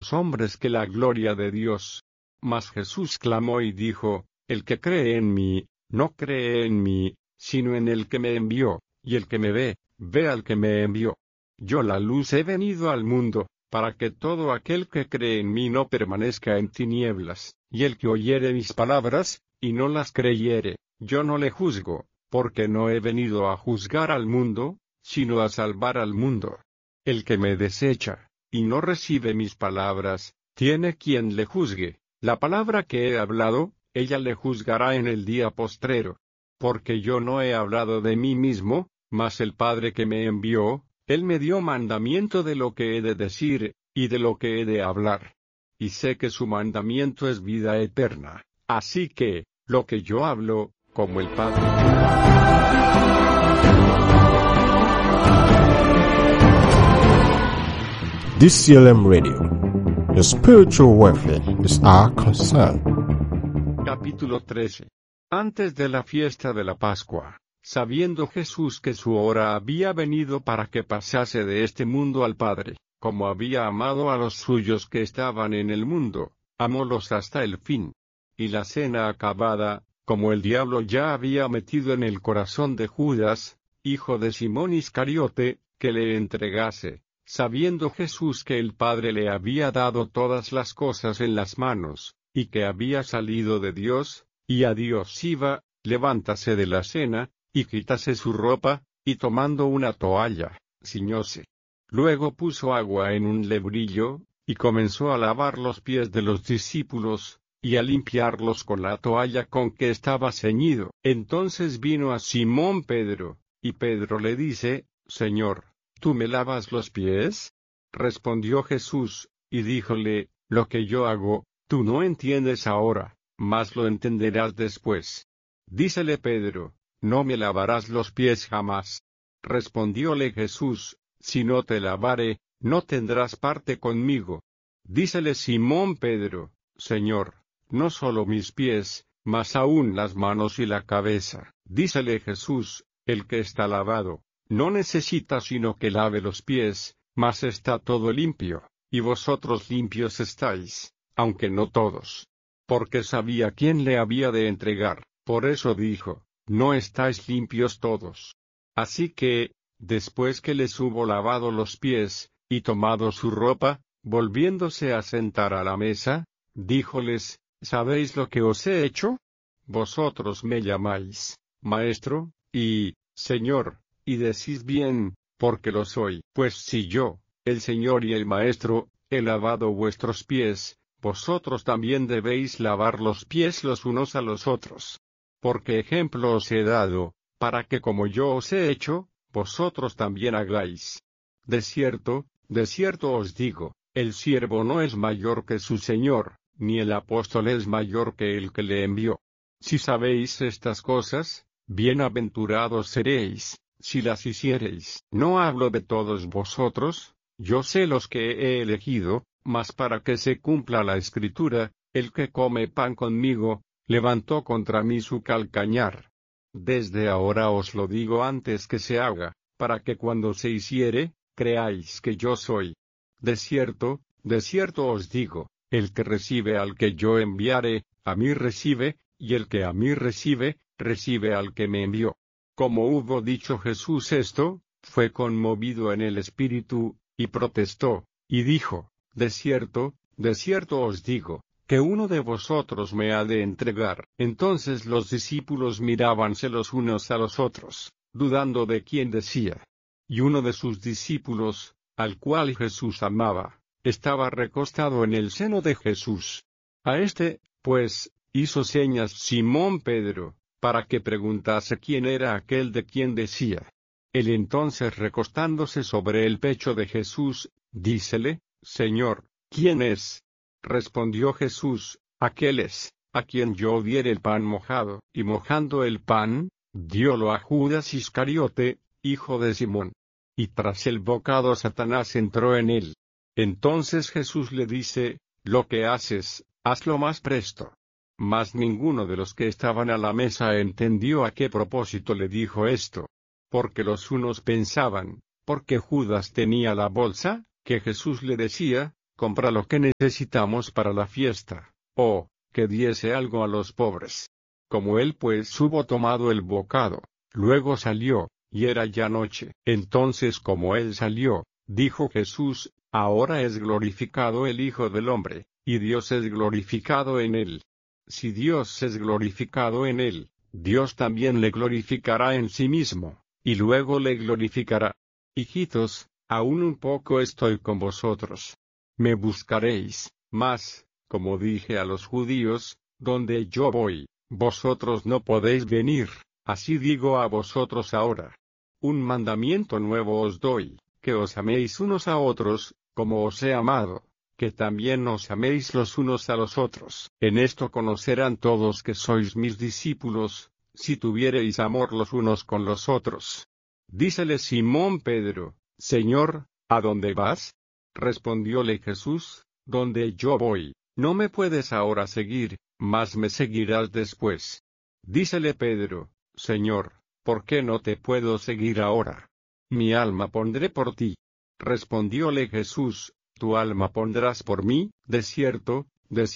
hombres que la gloria de Dios. Mas Jesús clamó y dijo: El que cree en mí, no cree en mí, sino en el que me envió, y el que me ve, ve al que me envió. Yo la luz he venido al mundo, para que todo aquel que cree en mí no permanezca en tinieblas, y el que oyere mis palabras, y no las creyere, yo no le juzgo, porque no he venido a juzgar al mundo, sino a salvar al mundo. El que me desecha, y no recibe mis palabras, tiene quien le juzgue. La palabra que he hablado, ella le juzgará en el día postrero. Porque yo no he hablado de mí mismo, mas el Padre que me envió, Él me dio mandamiento de lo que he de decir, y de lo que he de hablar. Y sé que su mandamiento es vida eterna. Así que, lo que yo hablo, como el Padre. DCLM Radio. Your spiritual welfare is our concern. Capítulo 13. Antes de la fiesta de la Pascua, sabiendo Jesús que su hora había venido para que pasase de este mundo al Padre, como había amado a los suyos que estaban en el mundo, amólos hasta el fin. Y la cena acabada, como el diablo ya había metido en el corazón de Judas, hijo de Simón Iscariote, que le entregase, sabiendo Jesús que el Padre le había dado todas las cosas en las manos, y que había salido de Dios, y a Dios iba, levántase de la cena, y quítase su ropa, y tomando una toalla, ciñóse. Luego puso agua en un lebrillo, y comenzó a lavar los pies de los discípulos, y a limpiarlos con la toalla con que estaba ceñido. Entonces vino a Simón Pedro, y Pedro le dice: Señor, ¿tú me lavas los pies? Respondió Jesús, y díjole: Lo que yo hago, tú no entiendes ahora, mas lo entenderás después. Dícele Pedro: No me lavarás los pies jamás. Respondióle Jesús: Si no te lavare, no tendrás parte conmigo. Dícele Simón Pedro: Señor, no solo mis pies, mas aún las manos y la cabeza. Dícele Jesús: El que está lavado, no necesita sino que lave los pies, mas está todo limpio, y vosotros limpios estáis, aunque no todos. Porque sabía quién le había de entregar, por eso dijo: No estáis limpios todos. Así que, después que les hubo lavado los pies, y tomado su ropa, volviéndose a sentar a la mesa, díjoles: ¿Sabéis lo que os he hecho? Vosotros me llamáis Maestro, y Señor, y decís bien, porque lo soy. Pues si yo, el Señor y el Maestro, he lavado vuestros pies, vosotros también debéis lavar los pies los unos a los otros. Porque ejemplo os he dado, para que como yo os he hecho, vosotros también hagáis. De cierto os digo, el siervo no es mayor que su Señor, ni el apóstol es mayor que el que le envió. Si sabéis estas cosas, bienaventurados seréis, si las hiciereis. No hablo de todos vosotros, yo sé los que he elegido, mas para que se cumpla la Escritura, el que come pan conmigo, levantó contra mí su calcañar. Desde ahora os lo digo antes que se haga, para que cuando se hiciere, creáis que yo soy. De cierto os digo, el que recibe al que yo enviare, a mí recibe, y el que a mí recibe, recibe al que me envió. Como hubo dicho Jesús esto, fue conmovido en el espíritu, y protestó, y dijo: De cierto os digo, que uno de vosotros me ha de entregar. Entonces los discípulos mirábanse los unos a los otros, dudando de quién decía. Y uno de sus discípulos, al cual Jesús amaba, estaba recostado en el seno de Jesús. A este, pues, hizo señas Simón Pedro, para que preguntase quién era aquel de quien decía. Él entonces recostándose sobre el pecho de Jesús, dícele: Señor, ¿quién es? Respondió Jesús: Aquel es, a quien yo diere el pan mojado. Y mojando el pan, diólo a Judas Iscariote, hijo de Simón. Y tras el bocado Satanás entró en él. Entonces Jesús le dice: Lo que haces, hazlo más presto. Mas ninguno de los que estaban a la mesa entendió a qué propósito le dijo esto. Porque los unos pensaban, porque Judas tenía la bolsa, que Jesús le decía: compra lo que necesitamos para la fiesta, o, que diese algo a los pobres. Como él pues hubo tomado el bocado, luego salió, y era ya noche. Entonces como él salió, dijo Jesús, ahora es glorificado el Hijo del Hombre, y Dios es glorificado en él. Si Dios es glorificado en él, Dios también le glorificará en sí mismo, y luego le glorificará. Hijitos, aún un poco estoy con vosotros. Me buscaréis, mas, como dije a los judíos, donde yo voy, vosotros no podéis venir, así digo a vosotros ahora. Un mandamiento nuevo os doy, que os améis unos a otros, como os he amado, que también os améis los unos a los otros. En esto conocerán todos que sois mis discípulos, si tuviereis amor los unos con los otros. Dícele Simón Pedro, Señor, ¿a dónde vas? Respondióle Jesús, donde yo voy, no me puedes ahora seguir, mas me seguirás después. Dícele Pedro, Señor, ¿por qué no te puedo seguir ahora? Mi alma pondré por ti. Respondióle Jesús, tu alma pondrás por mí, de cierto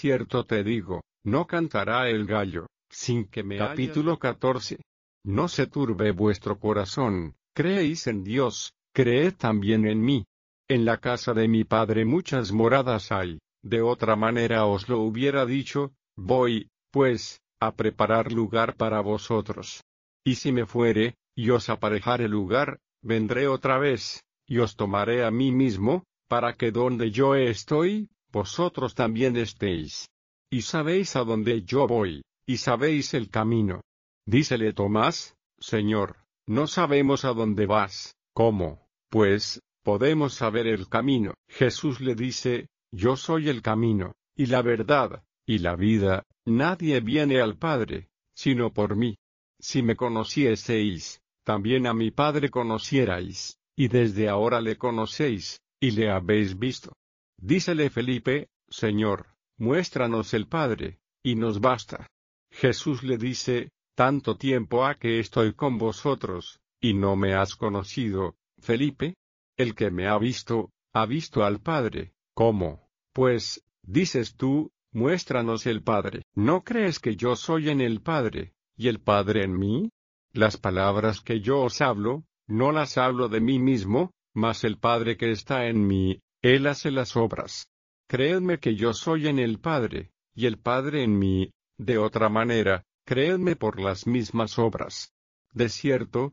te digo, no cantará el gallo, sin que me Capítulo 14. No se turbe vuestro corazón, creéis en Dios, creed también en mí. En la casa de mi Padre muchas moradas hay, de otra manera os lo hubiera dicho, voy, pues, a preparar lugar para vosotros. Y si me fuere, y os aparejare lugar, vendré otra vez, y os tomaré a mí mismo, para que donde yo estoy, vosotros también estéis. Y sabéis a dónde yo voy, y sabéis el camino. Dícele Tomás, Señor, no sabemos a dónde vas, ¿cómo, pues, podemos saber el camino? Jesús le dice, yo soy el camino, y la verdad, y la vida, nadie viene al Padre, sino por mí. Si me conocieseis, también a mi Padre conocierais, y desde ahora le conocéis, y le habéis visto. Dícele Felipe, Señor, muéstranos el Padre, y nos basta. Jesús le dice, tanto tiempo ha que estoy con vosotros, y no me has conocido, Felipe. El que me ha visto al Padre. ¿Cómo, pues, dices tú, muéstranos el Padre? ¿No crees que yo soy en el Padre, y el Padre en mí? Las palabras que yo os hablo, no las hablo de mí mismo, mas el Padre que está en mí, Él hace las obras. Creedme que yo soy en el Padre, y el Padre en mí, de otra manera, creedme por las mismas obras. De cierto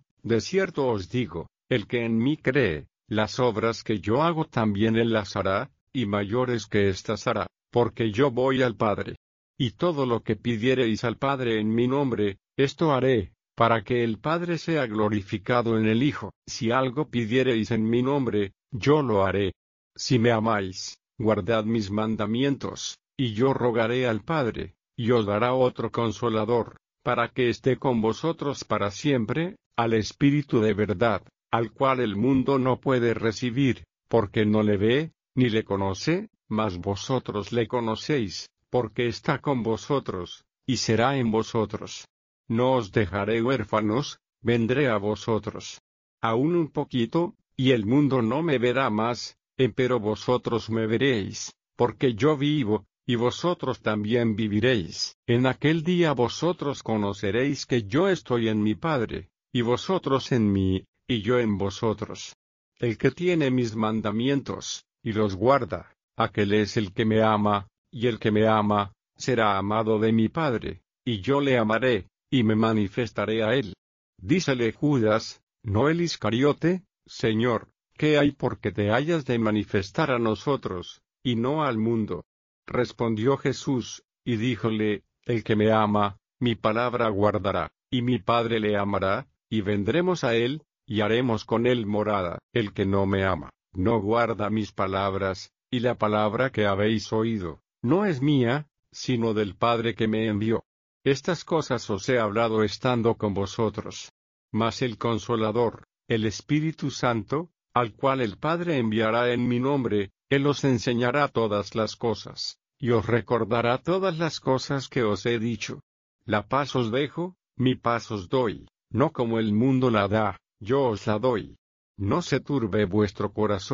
os digo, el que en mí cree, las obras que yo hago también él las hará, y mayores que éstas hará, porque yo voy al Padre. Y todo lo que pidiereis al Padre en mi nombre, esto haré, para que el Padre sea glorificado en el Hijo. Si algo pidiereis en mi nombre, yo lo haré. Si me amáis, guardad mis mandamientos, y yo rogaré al Padre, y os dará otro Consolador, para que esté con vosotros para siempre, al Espíritu de verdad, al cual el mundo no puede recibir, porque no le ve, ni le conoce, mas vosotros le conocéis, porque está con vosotros, y será en vosotros. No os dejaré huérfanos, vendré a vosotros. Aún un poquito, y el mundo no me verá más, empero vosotros me veréis, porque yo vivo, y vosotros también viviréis. En aquel día vosotros conoceréis que yo estoy en mi Padre, y vosotros en mí, y yo en vosotros. El que tiene mis mandamientos, y los guarda, aquel es el que me ama, y el que me ama, será amado de mi Padre, y yo le amaré, y me manifestaré a él. Dícele Judas, no el Iscariote, Señor, ¿qué hay porque te hayas de manifestar a nosotros, y no al mundo? Respondió Jesús, y díjole, el que me ama, mi palabra guardará, y mi Padre le amará, y vendremos a él, y haremos con él morada. El que no me ama, no guarda mis palabras, y la palabra que habéis oído, no es mía, sino del Padre que me envió. Estas cosas os he hablado estando con vosotros. Mas el Consolador, el Espíritu Santo, al cual el Padre enviará en mi nombre, Él os enseñará todas las cosas, y os recordará todas las cosas que os he dicho. La paz os dejo, mi paz os doy, no como el mundo la da, yo os la doy. No se turbe vuestro corazón,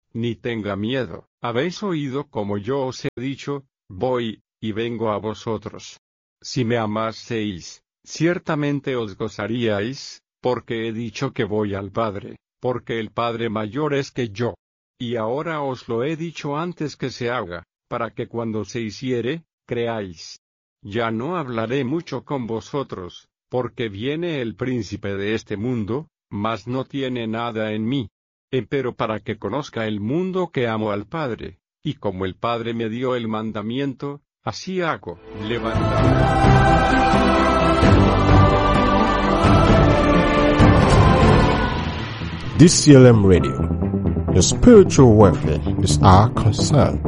ni tenga miedo. Habéis oído como yo os he dicho, voy, y vengo a vosotros. Si me amaseis, ciertamente os gozaríais, porque he dicho que voy al Padre, porque el Padre mayor es que yo. Y ahora os lo he dicho antes que se haga, para que cuando se hiciere, creáis. Ya no hablaré mucho con vosotros, porque viene el príncipe de este mundo, mas no tiene nada en mí. Empero para que conozca el mundo que amo al Padre, y como el Padre me dio el mandamiento, así hago. DCLM Radio. Your spiritual welfare is our concern.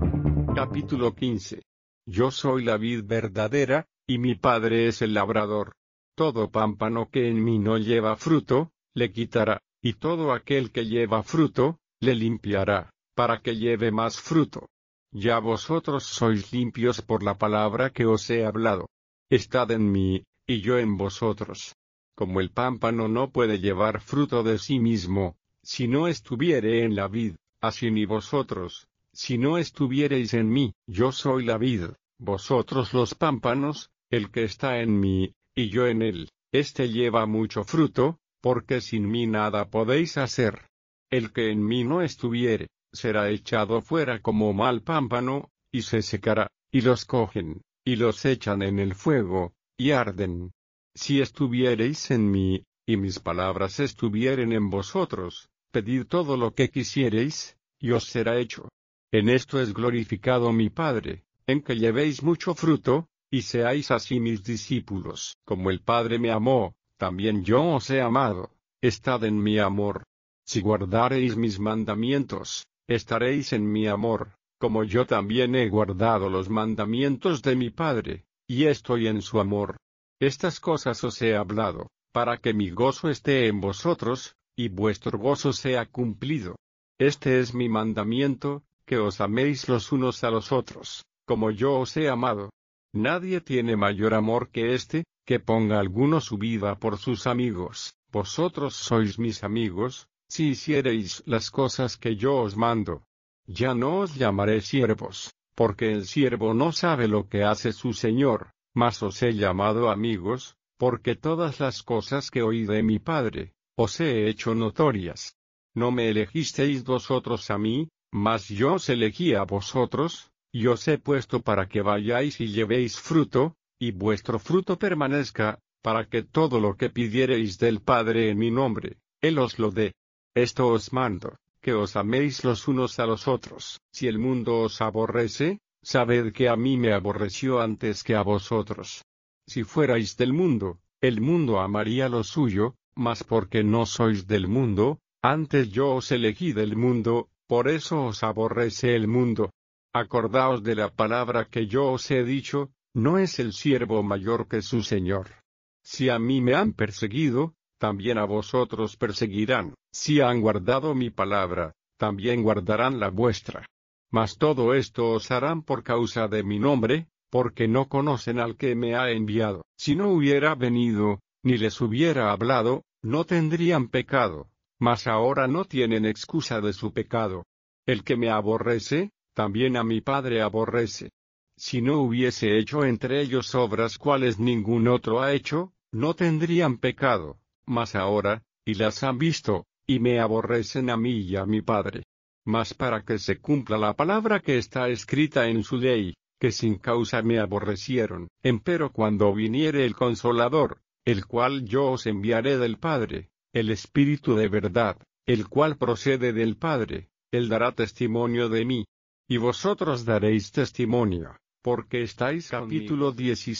Capítulo 15. Yo soy la vid verdadera, y mi Padre es el labrador. Todo pámpano que en mí no lleva fruto, le quitará, y todo aquel que lleva fruto, le limpiará, para que lleve más fruto. Ya vosotros sois limpios por la palabra que os he hablado. Estad en mí, y yo en vosotros. Como el pámpano no puede llevar fruto de sí mismo, si no estuviere en la vid, así ni vosotros, si no estuviereis en mí. Yo soy la vid, vosotros los pámpanos. El que está en mí, y yo en él, éste lleva mucho fruto, porque sin mí nada podéis hacer. El que en mí no estuviere, será echado fuera como mal pámpano, y se secará, y los cogen, y los echan en el fuego, y arden. Si estuviereis en mí, y mis palabras estuvieren en vosotros, pedid todo lo que quisiereis, y os será hecho. En esto es glorificado mi Padre, en que llevéis mucho fruto, y seáis así mis discípulos. Como el Padre me amó, también yo os he amado, estad en mi amor. Si guardareis mis mandamientos, estaréis en mi amor, como yo también he guardado los mandamientos de mi Padre, y estoy en su amor. Estas cosas os he hablado, para que mi gozo esté en vosotros, y vuestro gozo sea cumplido. Este es mi mandamiento, que os améis los unos a los otros, como yo os he amado. Nadie tiene mayor amor que este, que ponga alguno su vida por sus amigos. Vosotros sois mis amigos, si hiciereis las cosas que yo os mando. Ya no os llamaré siervos, porque el siervo no sabe lo que hace su señor, mas os he llamado amigos, porque todas las cosas que oí de mi Padre, os he hecho notorias. No me elegisteis vosotros a mí, mas yo os elegí a vosotros, y os he puesto para que vayáis y llevéis fruto, y vuestro fruto permanezca, para que todo lo que pidiereis del Padre en mi nombre, Él os lo dé. Esto os mando, que os améis los unos a los otros. Si el mundo os aborrece, sabed que a mí me aborreció antes que a vosotros. Si fuerais del mundo, el mundo amaría lo suyo, mas porque no sois del mundo, antes yo os elegí del mundo, por eso os aborrece el mundo. Acordaos de la palabra que yo os he dicho, no es el siervo mayor que su señor. Si a mí me han perseguido, también a vosotros perseguirán. Si han guardado mi palabra, también guardarán la vuestra. Mas todo esto os harán por causa de mi nombre, porque no conocen al que me ha enviado. Si no hubiera venido, ni les hubiera hablado, no tendrían pecado, mas ahora no tienen excusa de su pecado. El que me aborrece, también a mi Padre aborrece. Si no hubiese hecho entre ellos obras cuales ningún otro ha hecho, no tendrían pecado, mas ahora, y las han visto, y me aborrecen a mí y a mi Padre. Mas para que se cumpla la palabra que está escrita en su ley, que sin causa me aborrecieron. Empero cuando viniere el Consolador, el cual yo os enviaré del Padre, el Espíritu de verdad, el cual procede del Padre, Él dará testimonio de mí. Y vosotros daréis testimonio, porque estáis conmigo. Capítulo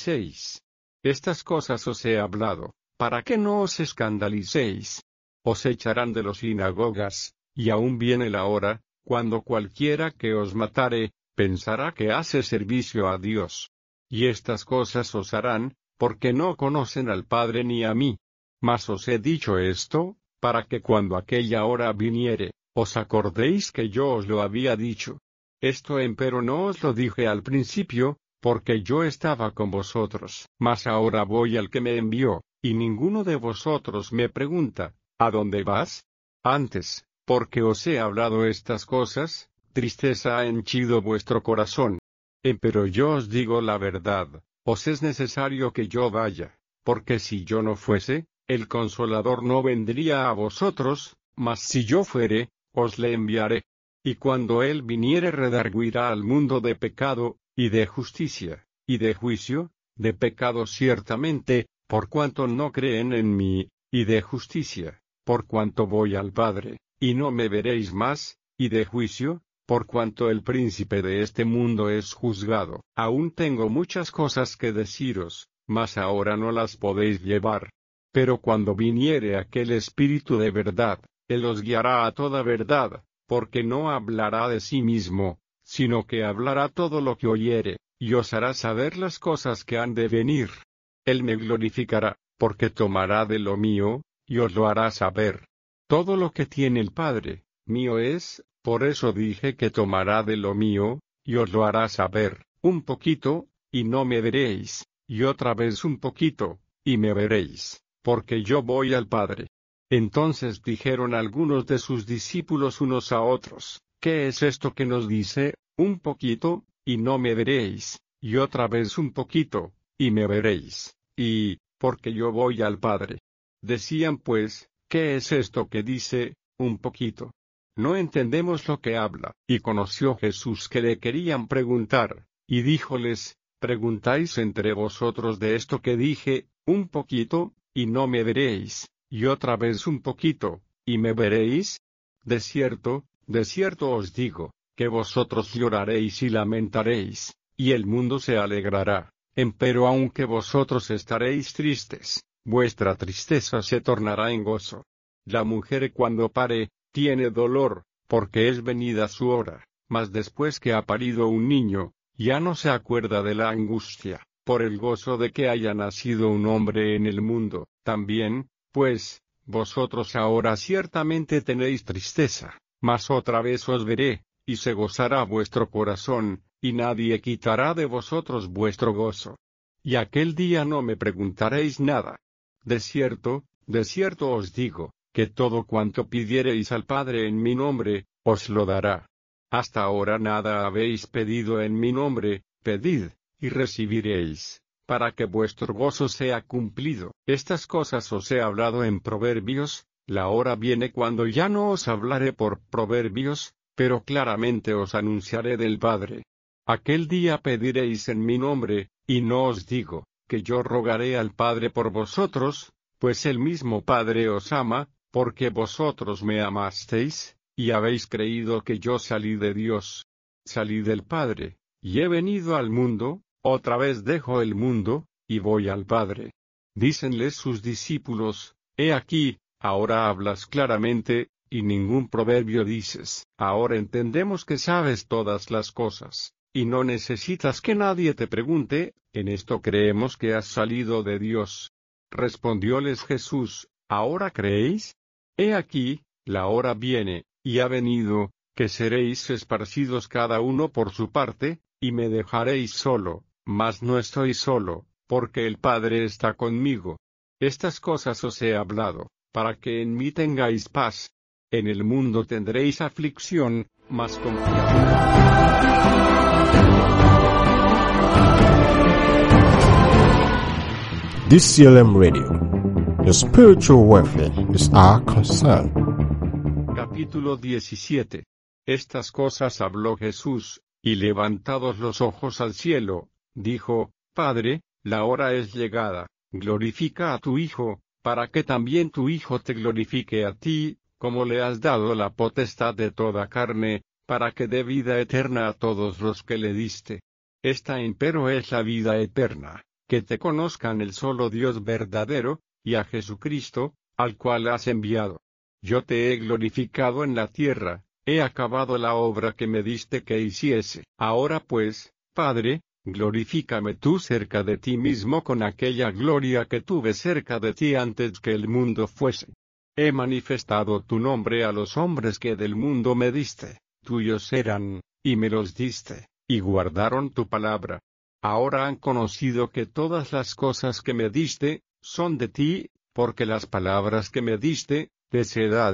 16. Estas cosas os he hablado, para que no os escandalicéis. Os echarán de las sinagogas, y aún viene la hora, cuando cualquiera que os matare, pensará que hace servicio a Dios. Y estas cosas os harán, porque no conocen al Padre ni a mí. Mas os he dicho esto, para que cuando aquella hora viniere, os acordéis que yo os lo había dicho. Esto empero no os lo dije al principio, porque yo estaba con vosotros. Mas ahora voy al que me envió, y ninguno de vosotros me pregunta, ¿a dónde vas? Antes, porque os he hablado estas cosas, tristeza ha henchido vuestro corazón. Pero yo os digo la verdad, os es necesario que yo vaya, porque si yo no fuese, el Consolador no vendría a vosotros, mas si yo fuere, os le enviaré. Y cuando él viniere redarguirá al mundo de pecado, y de justicia, y de juicio, de pecado ciertamente, por cuanto no creen en mí, y de justicia, por cuanto voy al Padre, y no me veréis más, y de juicio, por cuanto el príncipe de este mundo es juzgado. Aún tengo muchas cosas que deciros, mas ahora no las podéis llevar. Pero cuando viniere aquel Espíritu de verdad, él os guiará a toda verdad, porque no hablará de sí mismo, sino que hablará todo lo que oyere, y os hará saber las cosas que han de venir. Él me glorificará, porque tomará de lo mío, y os lo hará saber. Todo lo que tiene el Padre, mío es, por eso dije que tomará de lo mío, y os lo hará saber. Un poquito, y no me veréis, y otra vez un poquito, y me veréis, porque yo voy al Padre. Entonces dijeron algunos de sus discípulos unos a otros, ¿qué es esto que nos dice, un poquito, y no me veréis, y otra vez un poquito, y me veréis, y, porque yo voy al Padre? Decían pues, ¿qué es esto que dice, un poquito? No entendemos lo que habla. Y conoció Jesús que le querían preguntar, y díjoles, ¿preguntáis entre vosotros de esto que dije, un poquito, y no me veréis, y otra vez un poquito, y me veréis? De cierto os digo, que vosotros lloraréis y lamentaréis, y el mundo se alegrará. Empero aunque vosotros estaréis tristes, vuestra tristeza se tornará en gozo. La mujer cuando pare, tiene dolor, porque es venida su hora, mas después que ha parido un niño, ya no se acuerda de la angustia, por el gozo de que haya nacido un hombre en el mundo. También, pues, vosotros ahora ciertamente tenéis tristeza, mas otra vez os veré, y se gozará vuestro corazón, y nadie quitará de vosotros vuestro gozo. Y aquel día no me preguntaréis nada. De cierto os digo, que todo cuanto pidiereis al Padre en mi nombre, os lo dará. Hasta ahora nada habéis pedido en mi nombre, pedid, y recibiréis, para que vuestro gozo sea cumplido. Estas cosas os he hablado en proverbios. La hora viene cuando ya no os hablaré por proverbios, pero claramente os anunciaré del Padre. Aquel día pediréis en mi nombre, y no os digo, que yo rogaré al Padre por vosotros, pues el mismo Padre os ama, porque vosotros me amasteis, y habéis creído que yo salí de Dios. Salí del Padre, y he venido al mundo, otra vez dejo el mundo, y voy al Padre. Dícenles sus discípulos, he aquí, ahora hablas claramente, y ningún proverbio dices. Ahora entendemos que sabes todas las cosas, y no necesitas que nadie te pregunte, en esto creemos que has salido de Dios. Respondióles Jesús, ¿ahora creéis? He aquí, la hora viene, y ha venido, que seréis esparcidos cada uno por su parte, y me dejaréis solo, mas no estoy solo, porque el Padre está conmigo. Estas cosas os he hablado, para que en mí tengáis paz. En el mundo tendréis aflicción, mas confiad. DCLM Radio. Your spiritual welfare is our concern. Capítulo 17. Estas cosas habló Jesús, y levantados los ojos al cielo, dijo, Padre, la hora es llegada, glorifica a tu Hijo, para que también tu Hijo te glorifique a ti, como le has dado la potestad de toda carne, para que dé vida eterna a todos los que le diste. Esta empero es la vida eterna, que te conozcan el solo Dios verdadero, y a Jesucristo, al cual has enviado. Yo te he glorificado en la tierra, he acabado la obra que me diste que hiciese. Ahora pues, Padre, glorifícame tú cerca de ti mismo con aquella gloria que tuve cerca de ti antes que el mundo fuese. He manifestado tu nombre a los hombres que del mundo me diste, tuyos eran, y me los diste, y guardaron tu palabra. Ahora han conocido que todas las cosas que me diste, son de ti, porque las palabras que me diste, les he dado,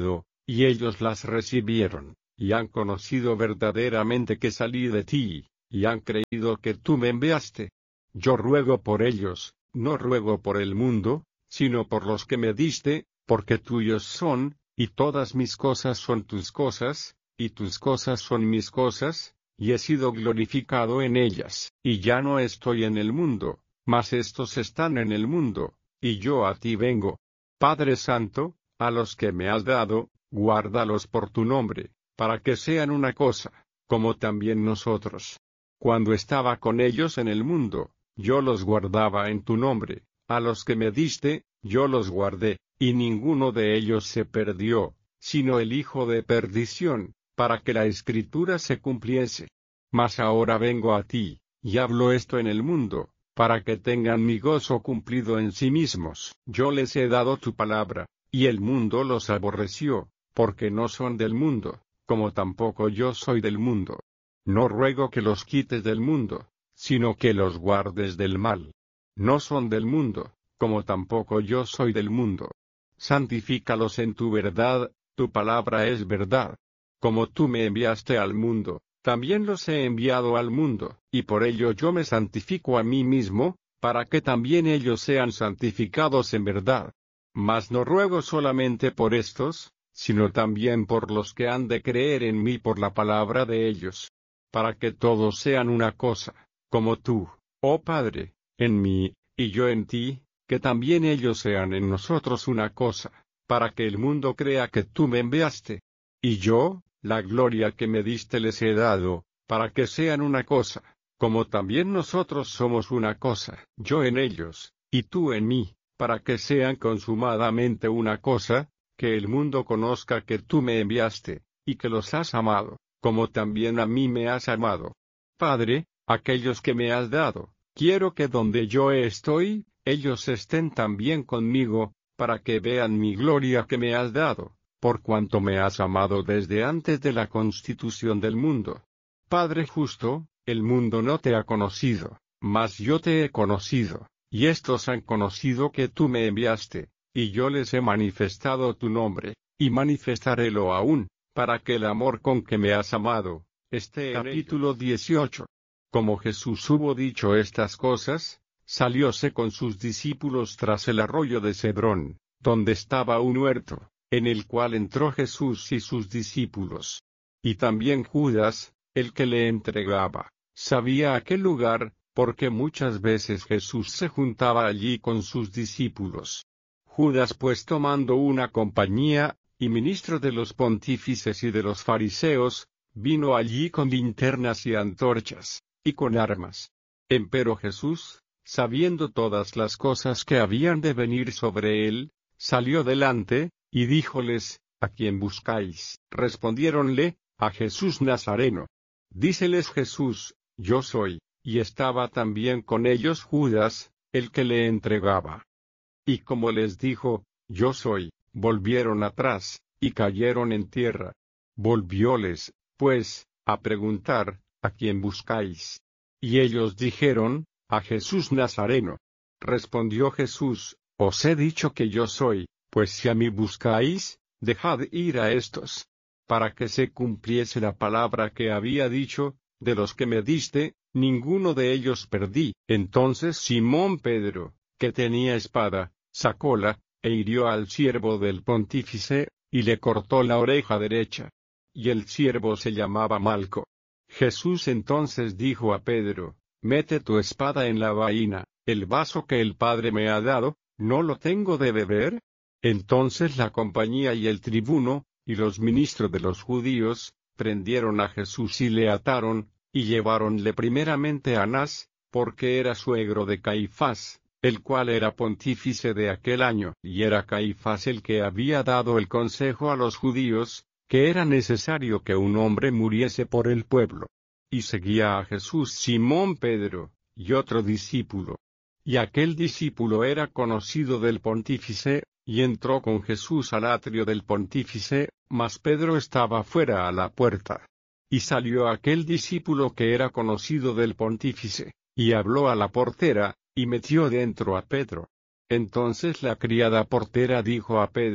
y ellos las recibieron, y han conocido verdaderamente que salí de ti, y han creído que tú me enviaste. Yo ruego por ellos, no ruego por el mundo, sino por los que me diste, porque tuyos son, y todas mis cosas son tus cosas, y tus cosas son mis cosas, y he sido glorificado en ellas. Y ya no estoy en el mundo, mas estos están en el mundo, y yo a ti vengo. Padre Santo, a los que me has dado, guárdalos por tu nombre, para que sean una cosa, como también nosotros. Cuando estaba con ellos en el mundo, yo los guardaba en tu nombre, a los que me diste, yo los guardé, y ninguno de ellos se perdió, sino el hijo de perdición, para que la Escritura se cumpliese. Mas ahora vengo a ti, y hablo esto en el mundo, para que tengan mi gozo cumplido en sí mismos. Yo les he dado tu palabra, y el mundo los aborreció, porque no son del mundo, como tampoco yo soy del mundo. No ruego que los quites del mundo, sino que los guardes del mal. No son del mundo, como tampoco yo soy del mundo. Santifícalos en tu verdad, tu palabra es verdad. Como tú me enviaste al mundo, también los he enviado al mundo, y por ello yo me santifico a mí mismo, para que también ellos sean santificados en verdad. Mas no ruego solamente por estos, sino también por los que han de creer en mí por la palabra de ellos, para que todos sean una cosa, como tú, oh Padre, en mí, y yo en ti, que también ellos sean en nosotros una cosa, para que el mundo crea que tú me enviaste. Y yo, la gloria que me diste les he dado, para que sean una cosa, como también nosotros somos una cosa, yo en ellos, y tú en mí, para que sean consumadamente una cosa, que el mundo conozca que tú me enviaste, y que los has amado, como también a mí me has amado. Padre, aquellos que me has dado, quiero que donde yo estoy, ellos estén también conmigo, para que vean mi gloria que me has dado, por cuanto me has amado desde antes de la constitución del mundo. Padre justo, el mundo no te ha conocido, mas yo te he conocido, y estos han conocido que tú me enviaste, y yo les he manifestado tu nombre, y manifestarélo aún, para que el amor con que me has amado, esté en ellos. Capítulo 18. Como Jesús hubo dicho estas cosas, salióse con sus discípulos tras el arroyo de Cedrón, donde estaba un huerto, en el cual entró Jesús y sus discípulos. Y también Judas, el que le entregaba, sabía aquel lugar, porque muchas veces Jesús se juntaba allí con sus discípulos. Judas pues tomando una compañía, y ministro de los pontífices y de los fariseos, vino allí con linternas y antorchas, y con armas. Empero Jesús, sabiendo todas las cosas que habían de venir sobre él, salió delante, y díjoles, ¿a quién buscáis? Respondiéronle, a Jesús Nazareno. Díceles Jesús, yo soy, y estaba también con ellos Judas, el que le entregaba. Y como les dijo, yo soy, volvieron atrás, y cayeron en tierra. Volvióles, pues, a preguntar, ¿a quién buscáis? Y ellos dijeron, a Jesús Nazareno. Respondió Jesús, os he dicho que yo soy, pues si a mí buscáis, dejad ir a estos. Para que se cumpliese la palabra que había dicho, de los que me diste, ninguno de ellos perdí. Entonces Simón Pedro, que tenía espada, sacóla, e hirió al siervo del pontífice, y le cortó la oreja derecha. Y el siervo se llamaba Malco. Jesús entonces dijo a Pedro, mete tu espada en la vaina, el vaso que el Padre me ha dado, ¿no lo tengo de beber? Entonces la compañía y el tribuno, y los ministros de los judíos, prendieron a Jesús y le ataron, y lleváronle primeramente a Anás, porque era suegro de Caifás, el cual era pontífice de aquel año, y era Caifás el que había dado el consejo a los judíos, que era necesario que un hombre muriese por el pueblo. Y seguía a Jesús Simón Pedro, y otro discípulo. Y aquel discípulo era conocido del pontífice, y entró con Jesús al atrio del pontífice, mas Pedro estaba fuera a la puerta. Y salió aquel discípulo que era conocido del pontífice, y habló a la portera, y metió dentro a Pedro. Entonces la criada portera dijo a Pedro,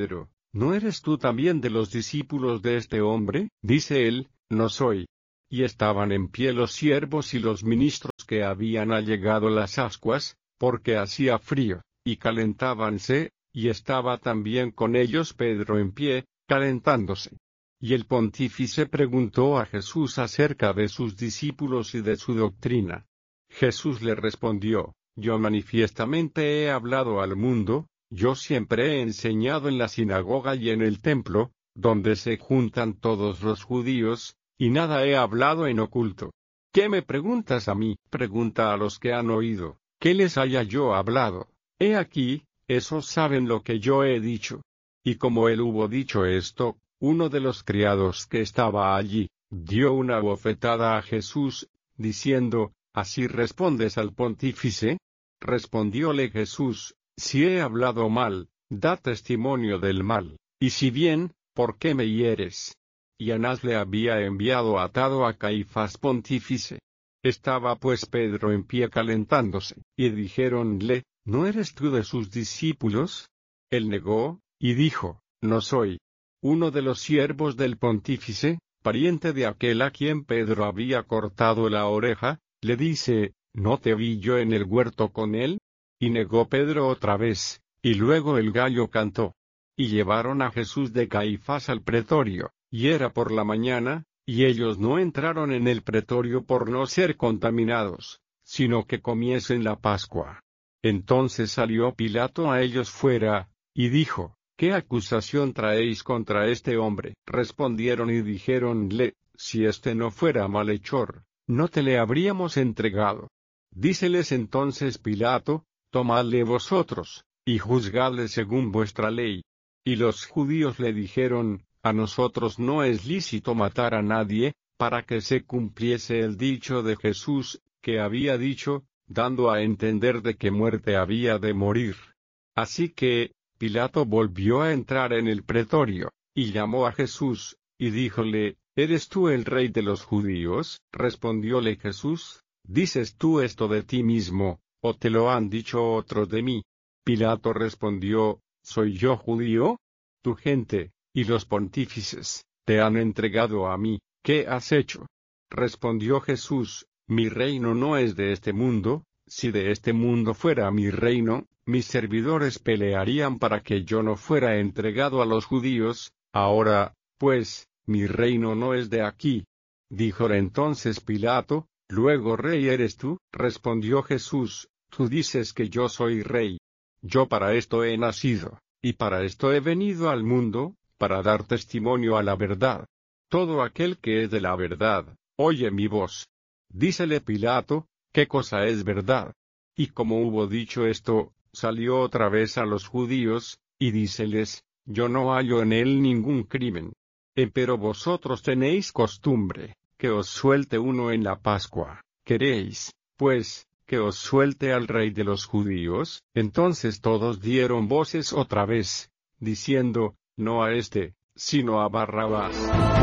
¿no eres tú también de los discípulos de este hombre? Dice él, no soy. Y estaban en pie los siervos y los ministros que habían allegado las ascuas, porque hacía frío, y calentábanse, y estaba también con ellos Pedro en pie, calentándose. Y el pontífice preguntó a Jesús acerca de sus discípulos y de su doctrina. Jesús le respondió, yo manifiestamente he hablado al mundo, yo siempre he enseñado en la sinagoga y en el templo, donde se juntan todos los judíos, y nada he hablado en oculto. ¿Qué me preguntas a mí? Pregunta a los que han oído, ¿qué les haya yo hablado? He aquí, esos saben lo que yo he dicho. Y como él hubo dicho esto, uno de los criados que estaba allí, dio una bofetada a Jesús, diciendo, ¿así respondes al pontífice? Respondióle Jesús, si he hablado mal, da testimonio del mal, y si bien, ¿por qué me hieres? Y Anás le había enviado atado a Caifás pontífice. Estaba pues Pedro en pie calentándose, y dijéronle, ¿no eres tú de sus discípulos? Él negó, y dijo, no soy. Uno de los siervos del pontífice, pariente de aquel a quien Pedro había cortado la oreja, le dice, ¿no te vi yo en el huerto con él? Y negó Pedro otra vez, y luego el gallo cantó. Y llevaron a Jesús de Caifás al pretorio, y era por la mañana, y ellos no entraron en el pretorio por no ser contaminados, sino que comiesen la Pascua. Entonces salió Pilato a ellos fuera, y dijo, ¿qué acusación traéis contra este hombre? Respondieron y dijéronle, si este no fuera malhechor, no te le habríamos entregado. Díceles entonces Pilato, tomadle vosotros, y juzgadle según vuestra ley. Y los judíos le dijeron, a nosotros no es lícito matar a nadie, para que se cumpliese el dicho de Jesús, que había dicho, dando a entender de qué muerte había de morir. Así que, Pilato volvió a entrar en el pretorio, y llamó a Jesús, y díjole, ¿eres tú el rey de los judíos? Respondióle Jesús, ¿dices tú esto de ti mismo, o te lo han dicho otros de mí? Pilato respondió, ¿soy yo judío? Tu gente, y los pontífices, te han entregado a mí, ¿qué has hecho? Respondió Jesús, mi reino no es de este mundo, si de este mundo fuera mi reino, mis servidores pelearían para que yo no fuera entregado a los judíos, ahora, pues, mi reino no es de aquí. Díjole entonces Pilato, ¿luego rey eres tú? Respondió Jesús, tú dices que yo soy rey. Yo para esto he nacido, y para esto he venido al mundo, para dar testimonio a la verdad. Todo aquel que es de la verdad, oye mi voz. Dícele Pilato, ¿qué cosa es verdad? Y como hubo dicho esto, salió otra vez a los judíos, y díceles, yo no hallo en él ningún crimen. Empero vosotros tenéis costumbre, que os suelte uno en la Pascua. ¿Queréis, pues, que os suelte al rey de los judíos? Entonces todos dieron voces otra vez, diciendo, no a este, sino a Barrabás.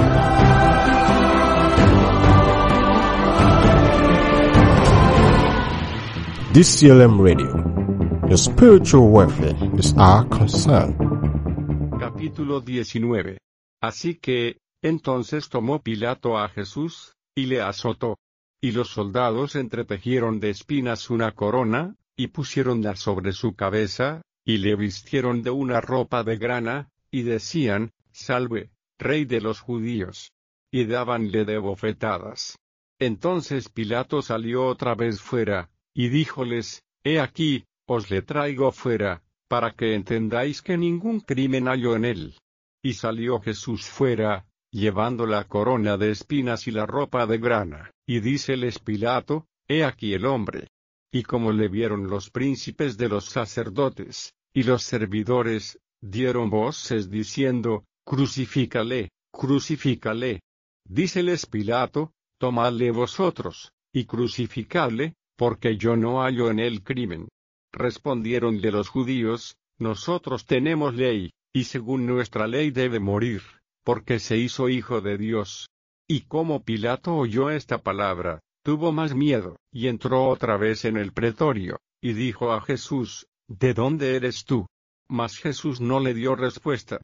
DCLM Radio. Your spiritual welfare is our concern. Capítulo 19. Así que, entonces tomó Pilato a Jesús, y le azotó. Y los soldados entretejieron de espinas una corona, y pusiéronla sobre su cabeza, y le vistieron de una ropa de grana, y decían, Salve, Rey de los judíos. Y dábanle de bofetadas. Entonces Pilato salió otra vez fuera, y díjoles, He aquí, os le traigo fuera, para que entendáis que ningún crimen hallo en él. Y salió Jesús fuera, llevando la corona de espinas y la ropa de grana, y díceles Pilato, He aquí el hombre. Y como le vieron los príncipes de los sacerdotes, y los servidores, dieron voces diciendo, Crucifícale, crucifícale. Díceles Pilato, Tomadle vosotros, y crucificadle, porque yo no hallo en él crimen. Respondieronle los judíos, Nosotros tenemos ley, y según nuestra ley debe morir, porque se hizo hijo de Dios. Y como Pilato oyó esta palabra, tuvo más miedo, y entró otra vez en el pretorio, y dijo a Jesús, ¿De dónde eres tú? Mas Jesús no le dio respuesta.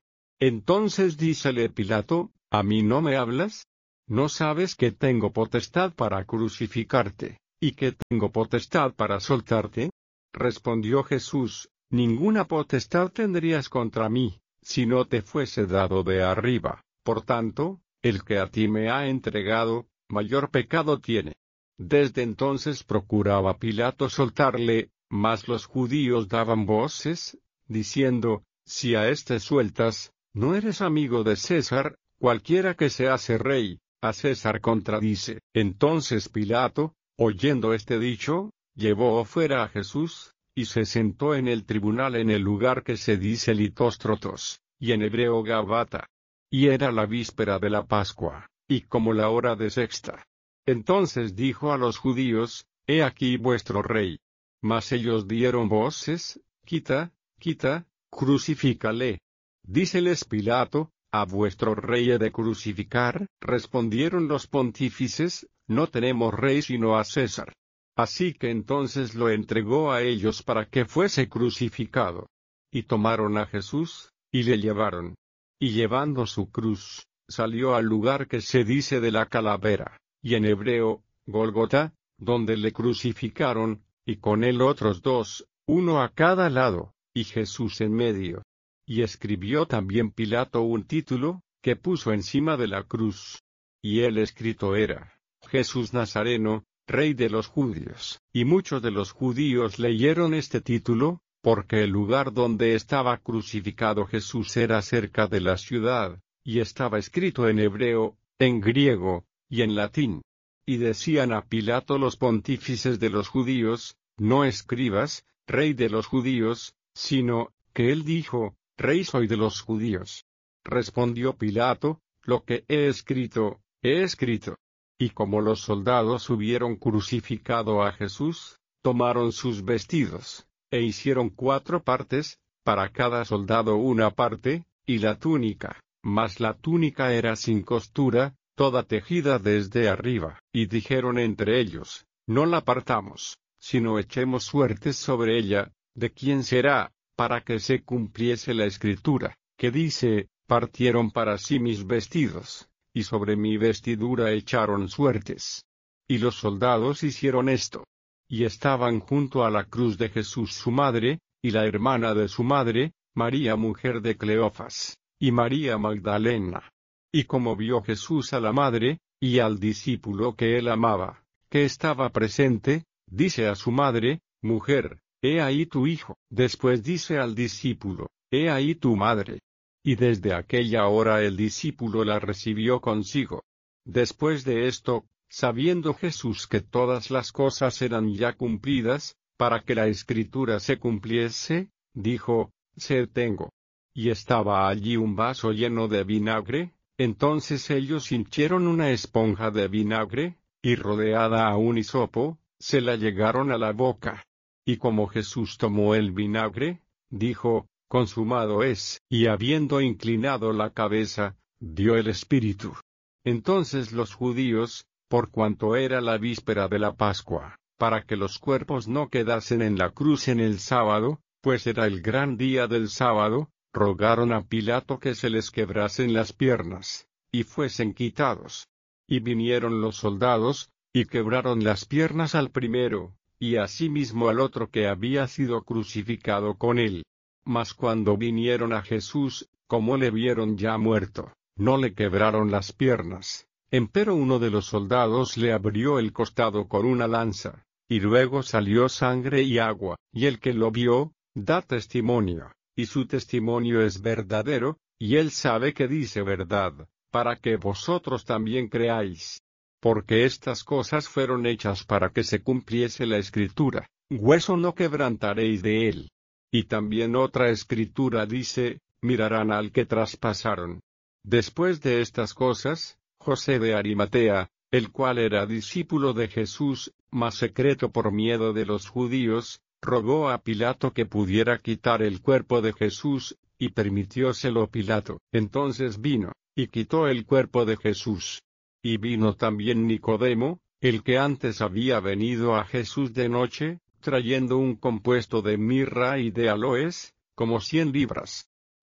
Entonces dícele Pilato, ¿a mí no me hablas? ¿No sabes que tengo potestad para crucificarte, y que tengo potestad para soltarte? Respondió Jesús, ninguna potestad tendrías contra mí, si no te fuese dado de arriba. Por tanto, el que a ti me ha entregado, mayor pecado tiene. Desde entonces procuraba Pilato soltarle, mas los judíos daban voces, diciendo, si a éste sueltas, no eres amigo de César, cualquiera que se hace rey, a César contradice. Entonces Pilato, oyendo este dicho, llevó fuera a Jesús, y se sentó en el tribunal en el lugar que se dice Litóstrotos, y en hebreo Gabata. Y era la víspera de la Pascua, y como la hora de sexta. Entonces dijo a los judíos, he aquí vuestro rey. Mas ellos dieron voces, quita, quita, crucifícale. Díceles Pilato, ¿a vuestro rey he de crucificar? Respondieron los pontífices, no tenemos rey sino a César. Así que entonces lo entregó a ellos para que fuese crucificado. Y tomaron a Jesús, y le llevaron. Y llevando su cruz, salió al lugar que se dice de la calavera, y en hebreo, Gólgota, donde le crucificaron, y con él otros dos, uno a cada lado, y Jesús en medio. Y escribió también Pilato un título, que puso encima de la cruz. Y el escrito era, Jesús Nazareno, Rey de los judíos. Y muchos de los judíos leyeron este título, porque el lugar donde estaba crucificado Jesús era cerca de la ciudad, y estaba escrito en hebreo, en griego, y en latín. Y decían a Pilato los pontífices de los judíos, no escribas, Rey de los judíos, sino, que él dijo, Rey soy de los judíos. Respondió Pilato, lo que he escrito, he escrito. Y como los soldados hubieron crucificado a Jesús, tomaron sus vestidos, e hicieron 4 partes, para cada soldado una parte, y la túnica, mas la túnica era sin costura, toda tejida desde arriba. Y dijeron entre ellos, no la partamos, sino echemos suertes sobre ella, de quién será, para que se cumpliese la escritura, que dice, partieron para sí mis vestidos, y sobre mi vestidura echaron suertes. Y los soldados hicieron esto. Y estaban junto a la cruz de Jesús su madre, y la hermana de su madre, María mujer de Cleofas, y María Magdalena. Y como vio Jesús a la madre, y al discípulo que él amaba, que estaba presente, dice a su madre, mujer, he ahí tu hijo. Después dice al discípulo, he ahí tu madre. Y desde aquella hora el discípulo la recibió consigo. Después de esto, sabiendo Jesús que todas las cosas eran ya cumplidas, para que la escritura se cumpliese, dijo, sed tengo. Y estaba allí un vaso lleno de vinagre, entonces ellos hinchieron una esponja de vinagre, y rodeada a un hisopo, se la llegaron a la boca. Y como Jesús tomó el vinagre, dijo, consumado es, y habiendo inclinado la cabeza, dio el espíritu. Entonces los judíos, por cuanto era la víspera de la Pascua, para que los cuerpos no quedasen en la cruz en el sábado, pues era el gran día del sábado, rogaron a Pilato que se les quebrasen las piernas, y fuesen quitados. Y vinieron los soldados, y quebraron las piernas al primero, y asimismo al otro que había sido crucificado con él. Mas cuando vinieron a Jesús, como le vieron ya muerto, no le quebraron las piernas. Empero uno de los soldados le abrió el costado con una lanza, y luego salió sangre y agua, y el que lo vio, da testimonio, y su testimonio es verdadero, y él sabe que dice verdad, para que vosotros también creáis. Porque estas cosas fueron hechas para que se cumpliese la escritura, hueso no quebrantaréis de él. Y también otra escritura dice, mirarán al que traspasaron. Después de estas cosas, José de Arimatea, el cual era discípulo de Jesús, mas secreto por miedo de los judíos, rogó a Pilato que pudiera quitar el cuerpo de Jesús, y permitióselo Pilato. Entonces vino, y quitó el cuerpo de Jesús. Y vino también Nicodemo, el que antes había venido a Jesús de noche, trayendo un compuesto de mirra y de aloes, como 100 libras.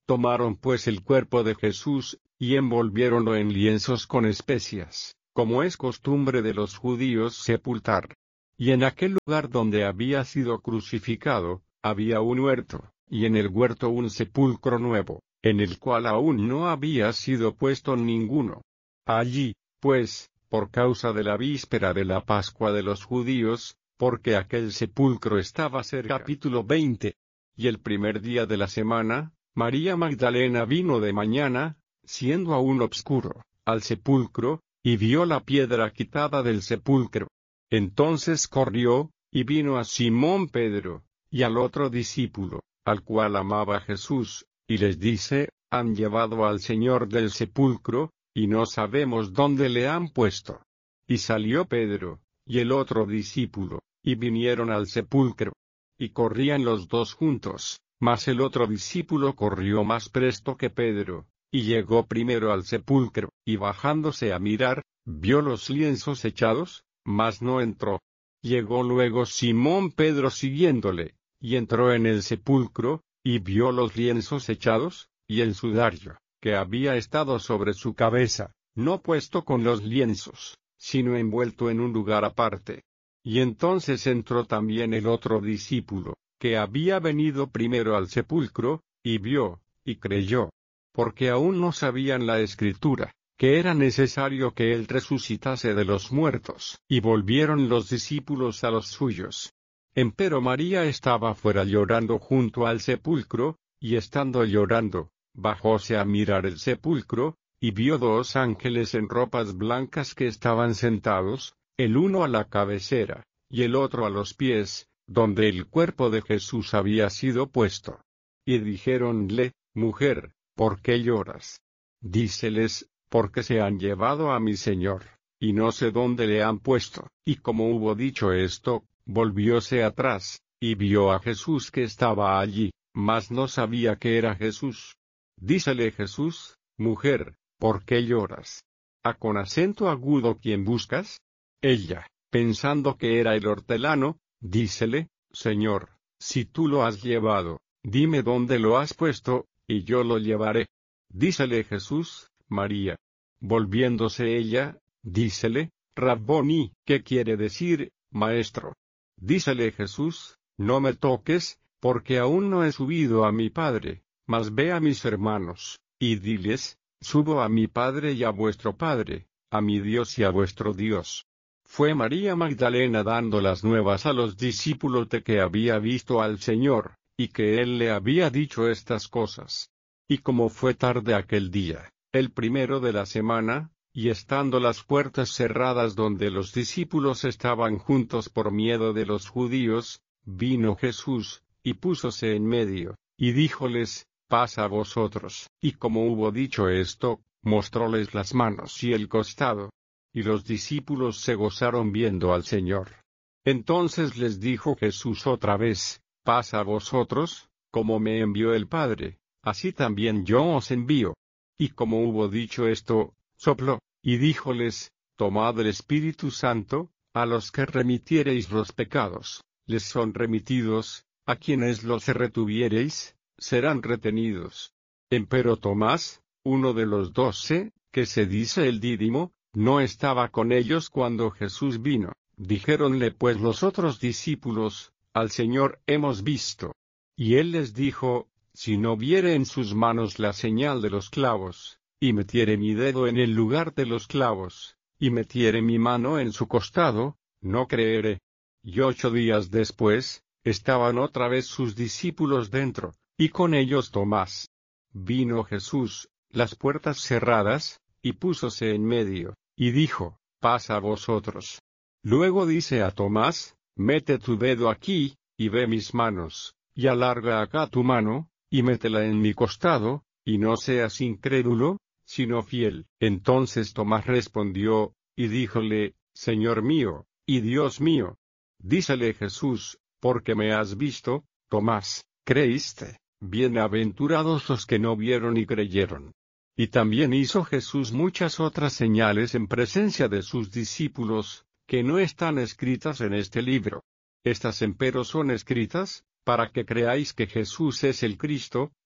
Tomaron pues el cuerpo de Jesús, y envolviéronlo en lienzos con especias, como es costumbre de los judíos sepultar. Y en aquel lugar donde había sido crucificado, había un huerto, y en el huerto un sepulcro nuevo, en el cual aún no había sido puesto ninguno. Allí, pues, por causa de la víspera de la Pascua de los judíos, porque aquel sepulcro estaba cerca. Capítulo 20. Y el primer día de la semana, María Magdalena vino de mañana, siendo aún obscuro, al sepulcro, y vio la piedra quitada del sepulcro. Entonces corrió, y vino a Simón Pedro, y al otro discípulo, al cual amaba Jesús, y les dice, han llevado al Señor del sepulcro, y no sabemos dónde le han puesto. Y salió Pedro, y el otro discípulo, y vinieron al sepulcro. Y corrían los dos juntos, mas el otro discípulo corrió más presto que Pedro, y llegó primero al sepulcro, y bajándose a mirar, vio los lienzos echados, mas no entró. Llegó luego Simón Pedro siguiéndole, y entró en el sepulcro, y vio los lienzos echados, y el sudario, que había estado sobre su cabeza, no puesto con los lienzos, sino envuelto en un lugar aparte. Y entonces entró también el otro discípulo, que había venido primero al sepulcro, y vio, y creyó. Porque aún no sabían la Escritura, que era necesario que él resucitase de los muertos. Y volvieron los discípulos a los suyos. Empero María estaba fuera llorando junto al sepulcro, y estando llorando, bajóse a mirar el sepulcro, y vio dos ángeles en ropas blancas que estaban sentados, el uno a la cabecera, y el otro a los pies, donde el cuerpo de Jesús había sido puesto. Y dijéronle, mujer, ¿por qué lloras? Díceles, porque se han llevado a mi Señor, y no sé dónde le han puesto. Y como hubo dicho esto, volvióse atrás, y vio a Jesús que estaba allí, mas no sabía que era Jesús. Dícele Jesús, mujer, ¿por qué lloras? ¿A con acento agudo quién buscas? Ella, pensando que era el hortelano, dícele, Señor, si tú lo has llevado, dime dónde lo has puesto, y yo lo llevaré. Dícele Jesús, María. Volviéndose ella, dícele, Rabboni, ¿qué quiere decir, maestro? Dícele Jesús, no me toques, porque aún no he subido a mi Padre, mas ve a mis hermanos, y diles, subo a mi Padre y a vuestro Padre, a mi Dios y a vuestro Dios. Fue María Magdalena dando las nuevas a los discípulos de que había visto al Señor, y que él le había dicho estas cosas. Y como fue tarde aquel día, el primero de la semana, y estando las puertas cerradas donde los discípulos estaban juntos por miedo de los judíos, vino Jesús, y púsose en medio, y díjoles, paz a vosotros. Y como hubo dicho esto, mostróles las manos y el costado. Y los discípulos se gozaron viendo al Señor. Entonces les dijo Jesús otra vez, paz a vosotros, como me envió el Padre, así también yo os envío. Y como hubo dicho esto, sopló, y díjoles, tomad el Espíritu Santo, a los que remitiereis los pecados, les son remitidos, a quienes los retuviereis, serán retenidos. Empero Tomás, uno de los 12, que se dice el Dídimo, no estaba con ellos cuando Jesús vino. Dijéronle pues los otros discípulos, al Señor hemos visto. Y él les dijo, si no viere en sus manos la señal de los clavos, y metiere mi dedo en el lugar de los clavos, y metiere mi mano en su costado, no creeré. Y 8 días después, estaban otra vez sus discípulos dentro, y con ellos Tomás. Vino Jesús, las puertas cerradas, y púsose en medio, y dijo, paz a vosotros. Luego dice a Tomás, mete tu dedo aquí, y ve mis manos, y alarga acá tu mano, y métela en mi costado, y no seas incrédulo, sino fiel. Entonces Tomás respondió, y díjole, Señor mío, y Dios mío. Dícele Jesús, porque me has visto, Tomás, creíste. Bienaventurados los que no vieron y creyeron. Y también hizo Jesús muchas otras señales en presencia de sus discípulos, que no están escritas en este libro. Estas empero son escritas, para que creáis que Jesús es el Cristo,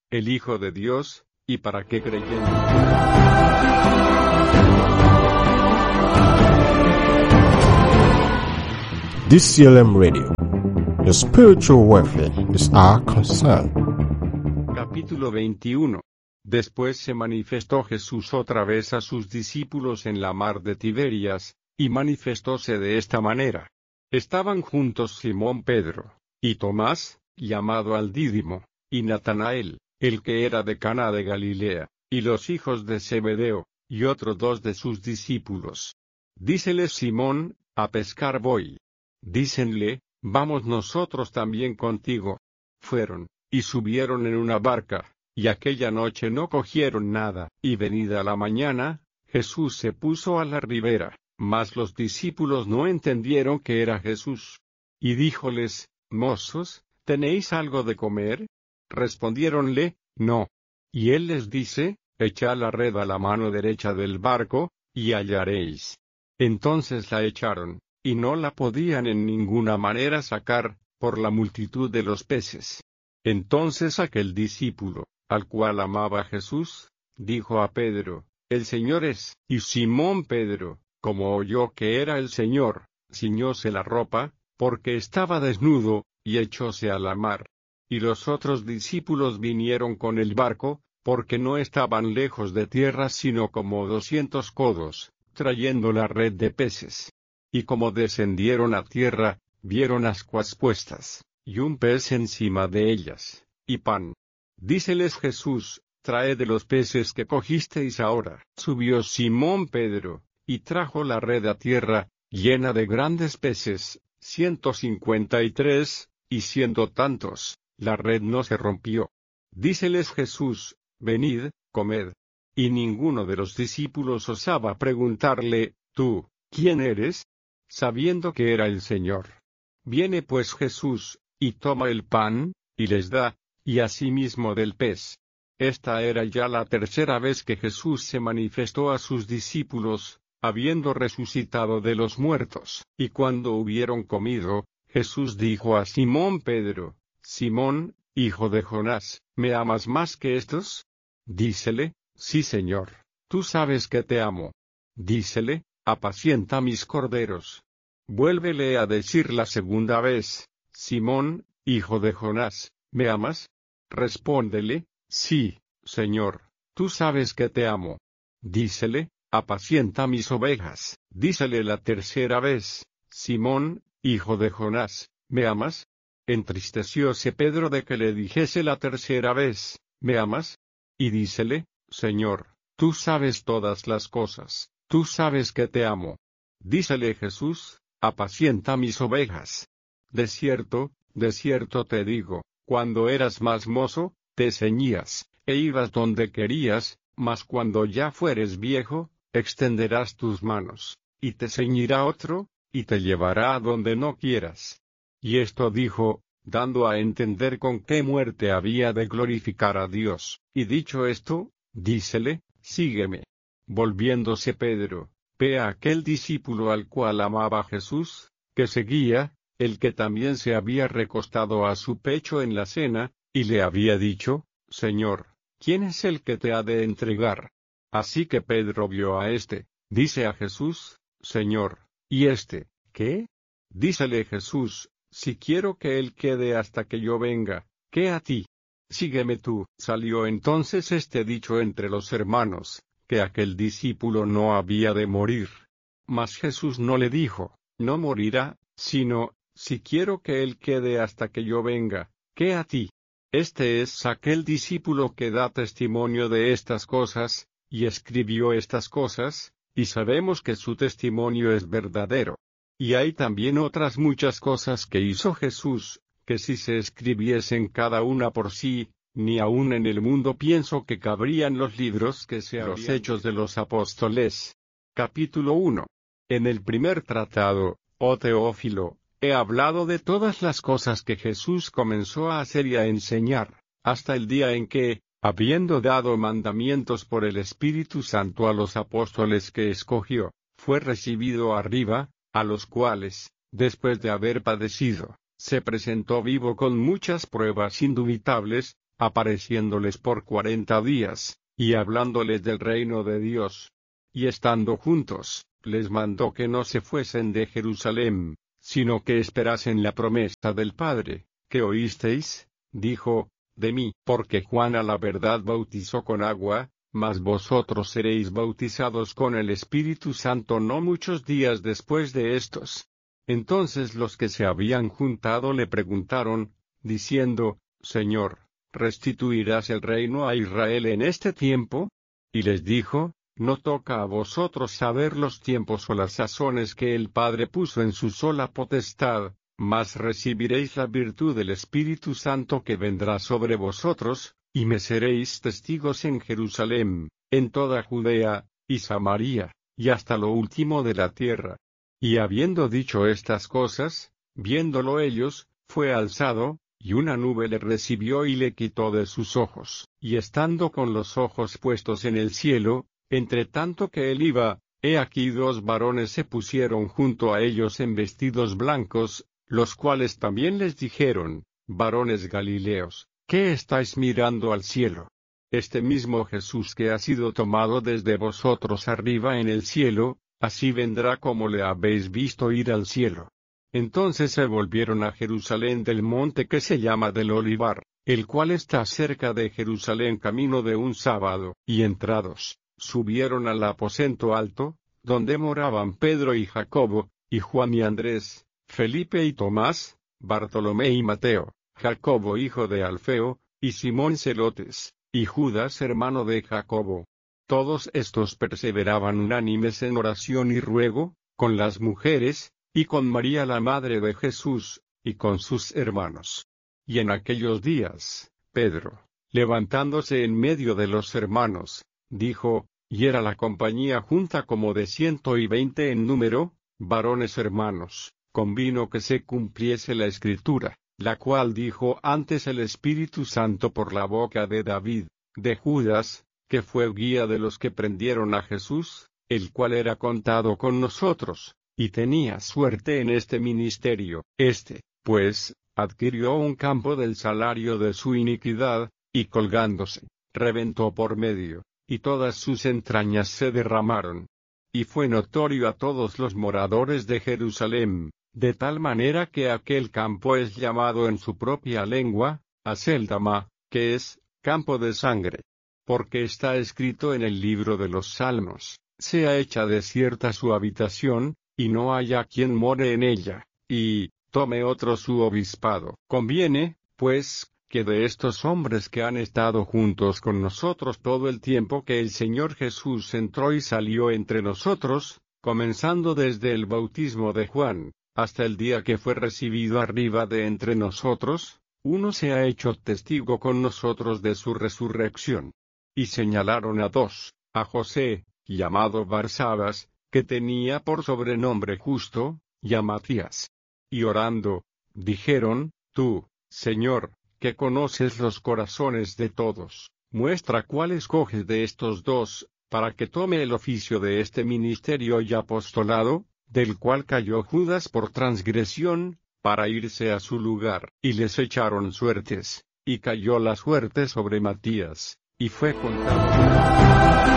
el Hijo de Dios, y para que creyendo. DCLM Radio. Your spiritual welfare is our concern. Capítulo 21. Después se manifestó Jesús otra vez a sus discípulos en la mar de Tiberias, y manifestóse de esta manera. Estaban juntos Simón Pedro, y Tomás, llamado al Dídimo, y Natanael, el que era de Caná de Galilea, y los hijos de Zebedeo, y otros dos de sus discípulos. Díceles Simón, a pescar voy. Dícenle, vamos nosotros también contigo. Fueron, y subieron en una barca, y aquella noche no cogieron nada, y venida la mañana, Jesús se puso a la ribera, mas los discípulos no entendieron que era Jesús. Y díjoles, mozos, ¿tenéis algo de comer? Respondiéronle, no. Y él les dice, echad la red a la mano derecha del barco, y hallaréis. Entonces la echaron, y no la podían en ninguna manera sacar, por la multitud de los peces. Entonces aquel discípulo, al cual amaba Jesús, dijo a Pedro, el Señor es. Y Simón Pedro, como oyó que era el Señor, ciñóse la ropa, porque estaba desnudo, y echóse a la mar. Y los otros discípulos vinieron con el barco, porque no estaban lejos de tierra sino como 200 codos, trayendo la red de peces. Y como descendieron a tierra, vieron ascuas puestas, y un pez encima de ellas, y pan. Díceles Jesús, traed de los peces que cogisteis ahora. Subió Simón Pedro, y trajo la red a tierra, llena de grandes peces, 153, y siendo tantos, la red no se rompió. Díceles Jesús, venid, comed. Y ninguno de los discípulos osaba preguntarle, ¿tú, quién eres? Sabiendo que era el Señor. Viene pues Jesús, y toma el pan, y les da, y asimismo del pez. Esta era ya la tercera vez que Jesús se manifestó a sus discípulos, habiendo resucitado de los muertos. Y cuando hubieron comido, Jesús dijo a Simón Pedro, Simón, hijo de Jonás, ¿me amas más que estos? Dícele, sí Señor, tú sabes que te amo. Dícele, apacienta mis corderos. Vuélvele a decir la segunda vez, Simón, hijo de Jonás, ¿me amas? Respóndele, sí, Señor, tú sabes que te amo. Dícele, apacienta mis ovejas. Dícele la tercera vez, Simón, hijo de Jonás, ¿me amas? Entristecióse Pedro de que le dijese la tercera vez, ¿me amas? Y dícele, Señor, tú sabes todas las cosas, tú sabes que te amo. Dícele Jesús, apacienta mis ovejas. De cierto te digo, cuando eras más mozo, te ceñías, e ibas donde querías, mas cuando ya fueres viejo, extenderás tus manos, y te ceñirá otro, y te llevará a donde no quieras. Y esto dijo, dando a entender con qué muerte había de glorificar a Dios. Y dicho esto, dícele, sígueme. Volviéndose Pedro, ve a aquel discípulo al cual amaba Jesús, que seguía, el que también se había recostado a su pecho en la cena, y le había dicho, Señor, ¿quién es el que te ha de entregar? Así que Pedro vio a éste, dice a Jesús, Señor, ¿y éste, qué? Dícele Jesús, si quiero que él quede hasta que yo venga, ¿qué a ti? Sígueme tú. Salió entonces este dicho entre los hermanos, que aquel discípulo no había de morir. Mas Jesús no le dijo, no morirá, sino, si quiero que él quede hasta que yo venga, ¿qué a ti? Este es aquel discípulo que da testimonio de estas cosas, y escribió estas cosas, y sabemos que su testimonio es verdadero. Y hay también otras muchas cosas que hizo Jesús, que si se escribiesen cada una por sí, ni aun en el mundo pienso que cabrían los libros que sean los Hechos de los Apóstoles. Capítulo 1. En el primer tratado, oh Teófilo, he hablado de todas las cosas que Jesús comenzó a hacer y a enseñar, hasta el día en que, habiendo dado mandamientos por el Espíritu Santo a los apóstoles que escogió, fue recibido arriba, a los cuales, después de haber padecido, se presentó vivo con muchas pruebas indubitables, apareciéndoles por 40 días, y hablándoles del reino de Dios. Y estando juntos, les mandó que no se fuesen de Jerusalén, sino que esperasen la promesa del Padre, que oísteis, dijo, de mí, porque Juan a la verdad bautizó con agua, mas vosotros seréis bautizados con el Espíritu Santo no muchos días después de estos. Entonces los que se habían juntado le preguntaron, diciendo, Señor, ¿restituirás el reino a Israel en este tiempo? Y les dijo, no toca a vosotros saber los tiempos o las sazones que el Padre puso en su sola potestad, mas recibiréis la virtud del Espíritu Santo que vendrá sobre vosotros, y me seréis testigos en Jerusalén, en toda Judea, y Samaria, y hasta lo último de la tierra. Y habiendo dicho estas cosas, viéndolo ellos, fue alzado, y una nube le recibió y le quitó de sus ojos. Y estando con los ojos puestos en el cielo, entre tanto que él iba, he aquí 2 varones se pusieron junto a ellos en vestidos blancos, los cuales también les dijeron, varones Galileos, ¿qué estáis mirando al cielo? Este mismo Jesús que ha sido tomado desde vosotros arriba en el cielo, así vendrá como le habéis visto ir al cielo. Entonces se volvieron a Jerusalén del monte que se llama del Olivar, el cual está cerca de Jerusalén camino de un sábado, y entrados, subieron al aposento alto, donde moraban Pedro y Jacobo, y Juan y Andrés, Felipe y Tomás, Bartolomé y Mateo, Jacobo hijo de Alfeo, y Simón Celotes, y Judas hermano de Jacobo. Todos estos perseveraban unánimes en oración y ruego, con las mujeres, y con María la madre de Jesús, y con sus hermanos. Y en aquellos días, Pedro, levantándose en medio de los hermanos, dijo, y era la compañía junta como de 120 en número, varones hermanos, convino que se cumpliese la Escritura, la cual dijo antes el Espíritu Santo por la boca de David, de Judas, que fue guía de los que prendieron a Jesús, el cual era contado con nosotros, y tenía suerte en este ministerio. Pues, adquirió un campo del salario de su iniquidad, y colgándose, reventó por medio, y todas sus entrañas se derramaron. Y fue notorio a todos los moradores de Jerusalén, de tal manera que aquel campo es llamado en su propia lengua, Aceldama, que es, campo de sangre. Porque está escrito en el libro de los Salmos, sea hecha desierta su habitación, y no haya quien more en ella, y tome otro su obispado. Conviene, pues, que de estos hombres que han estado juntos con nosotros todo el tiempo que el Señor Jesús entró y salió entre nosotros, comenzando desde el bautismo de Juan, hasta el día que fue recibido arriba de entre nosotros, uno se ha hecho testigo con nosotros de su resurrección. Y señalaron a 2, a José, llamado Barsabas, que tenía por sobrenombre Justo, y a Matías. Y orando, dijeron, tú, Señor, que conoces los corazones de todos, muestra cuál escoges de estos 2, para que tome el oficio de este ministerio y apostolado, del cual cayó Judas por transgresión, para irse a su lugar. Y les echaron suertes, y cayó la suerte sobre Matías, y fue contado.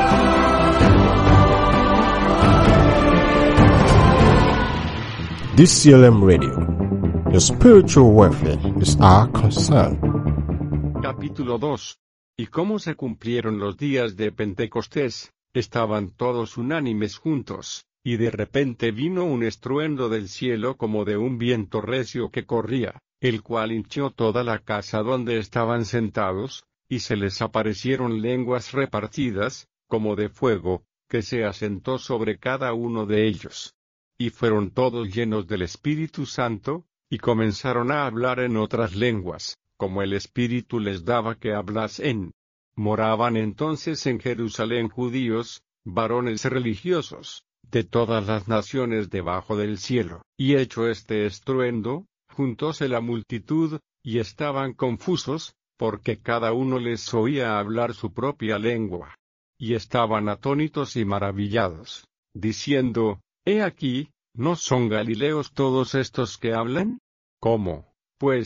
DCLM Radio. Your spiritual welfare is our concern. Capítulo 2. Y cómo se cumplieron los días de Pentecostés, estaban todos unánimes juntos, y de repente vino un estruendo del cielo como de un viento recio que corría, el cual hinchió toda la casa donde estaban sentados, y se les aparecieron lenguas repartidas, como de fuego, que se asentó sobre cada uno de ellos. Y fueron todos llenos del Espíritu Santo, y comenzaron a hablar en otras lenguas, como el Espíritu les daba que hablasen. Moraban entonces en Jerusalén judíos, varones religiosos, de todas las naciones debajo del cielo. Y hecho este estruendo, juntóse la multitud, y estaban confusos, porque cada uno les oía hablar su propia lengua. Y estaban atónitos y maravillados, diciendo, He aquí, ¿no son galileos todos estos que hablan? ¿Cómo, pues,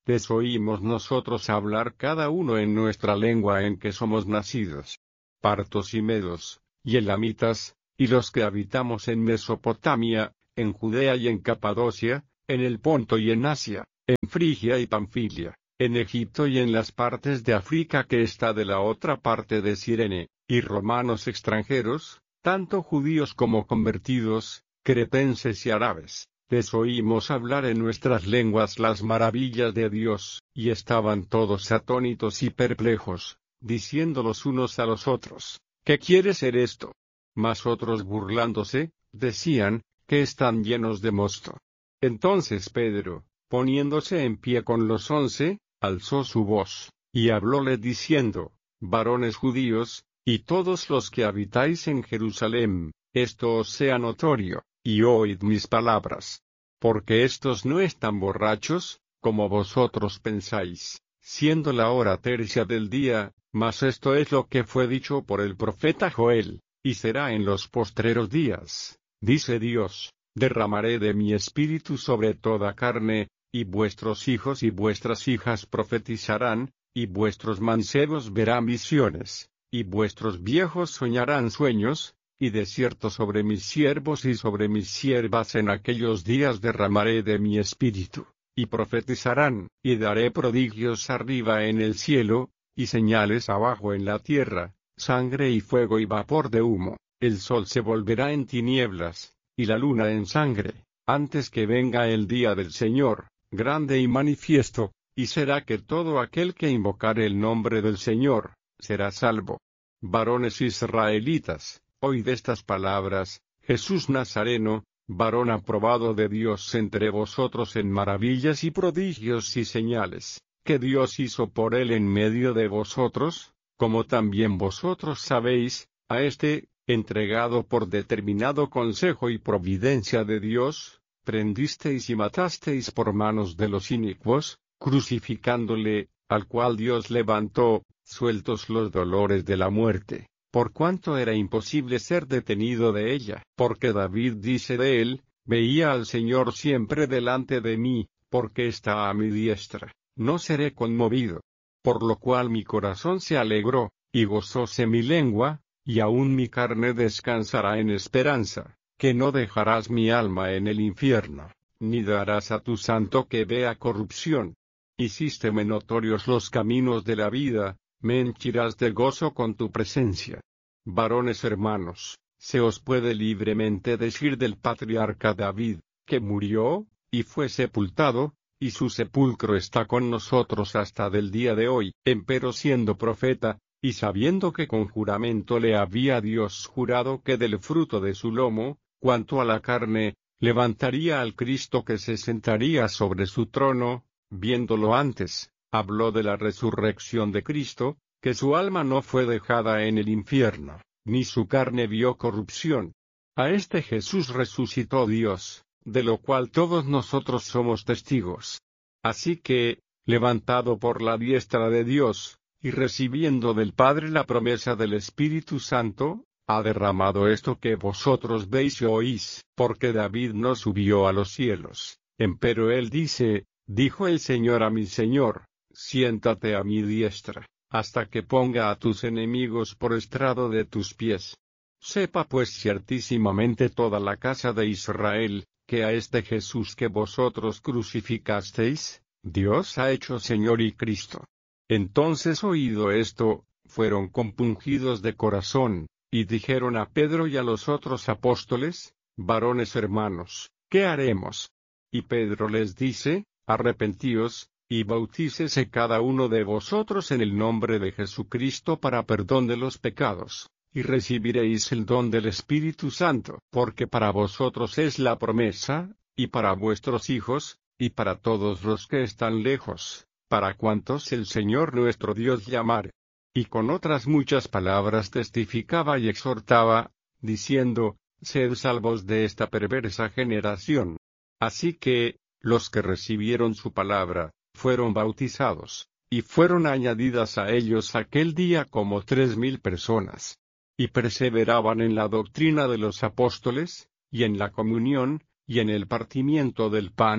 les oímos nosotros hablar cada uno en nuestra lengua en que somos nacidos. Partos y medos, y elamitas, y los que habitamos en Mesopotamia, en Judea y en Capadocia, en el Ponto y en Asia, en Frigia y Panfilia, en Egipto y en las partes de África que está de la otra parte de Cirene, y romanos extranjeros, tanto judíos como convertidos, cretenses y árabes, les oímos hablar en nuestras lenguas las maravillas de Dios, y estaban todos atónitos y perplejos, diciendo los unos a los otros, ¿qué quiere ser esto? Mas otros burlándose, decían, que están llenos de mosto. Entonces Pedro, poniéndose en pie con los 11, alzó su voz, y hablóle diciendo, varones judíos, y todos los que habitáis en Jerusalem, esto os sea notorio, y oíd mis palabras. Porque estos no están borrachos, como vosotros pensáis, siendo la hora tercia del día, mas esto es lo que fue dicho por el profeta Joel, y será en los postreros días, dice Dios, derramaré de mi espíritu sobre toda carne, y vuestros hijos y vuestras hijas profetizarán, y vuestros mancebos verán visiones, y vuestros viejos soñarán sueños, y de cierto sobre mis siervos y sobre mis siervas en aquellos días derramaré de mi espíritu, y profetizarán, y daré prodigios arriba en el cielo, y señales abajo en la tierra, sangre y fuego y vapor de humo, el sol se volverá en tinieblas, y la luna en sangre, antes que venga el día del Señor, grande y manifiesto, y será que todo aquel que invocare el nombre del Señor, será salvo. Varones israelitas, oíd estas palabras, Jesús Nazareno, varón aprobado de Dios entre vosotros en maravillas y prodigios y señales, que Dios hizo por él en medio de vosotros, como también vosotros sabéis, a este, entregado por determinado consejo y providencia de Dios, prendisteis y matasteis por manos de los inicuos, crucificándole, al cual Dios levantó, sueltos los dolores de la muerte, por cuanto era imposible ser detenido de ella. Porque David dice de él, veía al Señor siempre delante de mí, porque está a mi diestra, no seré conmovido. Por lo cual mi corazón se alegró, y gozóse mi lengua, y aun mi carne descansará en esperanza, que no dejarás mi alma en el infierno, ni darás a tu santo que vea corrupción. Hicísteme notorios los caminos de la vida, me henchirás de gozo con tu presencia. Varones hermanos, se os puede libremente decir del patriarca David, que murió, y fue sepultado, y su sepulcro está con nosotros hasta del día de hoy, empero siendo profeta, y sabiendo que con juramento le había Dios jurado que del fruto de su lomo, cuanto a la carne, levantaría al Cristo que se sentaría sobre su trono, viéndolo antes, habló de la resurrección de Cristo, que su alma no fue dejada en el infierno, ni su carne vio corrupción. A este Jesús resucitó Dios, de lo cual todos nosotros somos testigos. Así que, levantado por la diestra de Dios, y recibiendo del Padre la promesa del Espíritu Santo, ha derramado esto que vosotros veis y oís, porque David no subió a los cielos, empero él dice, dijo el Señor a mi Señor, siéntate a mi diestra, hasta que ponga a tus enemigos por estrado de tus pies. Sepa pues ciertísimamente toda la casa de Israel, que a este Jesús que vosotros crucificasteis, Dios ha hecho Señor y Cristo. Entonces oído esto, fueron compungidos de corazón, y dijeron a Pedro y a los otros apóstoles, varones hermanos, ¿qué haremos? Y Pedro les dice, arrepentíos, y bautícese cada uno de vosotros en el nombre de Jesucristo para perdón de los pecados, y recibiréis el don del Espíritu Santo, porque para vosotros es la promesa, y para vuestros hijos, y para todos los que están lejos, para cuantos el Señor nuestro Dios llamare. Y con otras muchas palabras testificaba y exhortaba, diciendo, sed salvos de esta perversa generación. Así que, los que recibieron su palabra, fueron bautizados, y fueron añadidas a ellos aquel día como 3,000 personas. Y perseveraban en la doctrina de los apóstoles, y en la comunión, y en el partimiento del pan,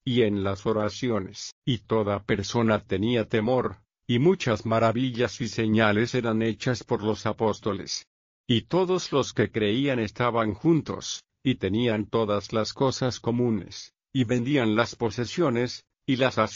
y en las oraciones, y toda persona tenía temor, y muchas maravillas y señales eran hechas por los apóstoles. Y todos los que creían estaban juntos, y tenían todas las cosas comunes, y vendían las posesiones, y las hacían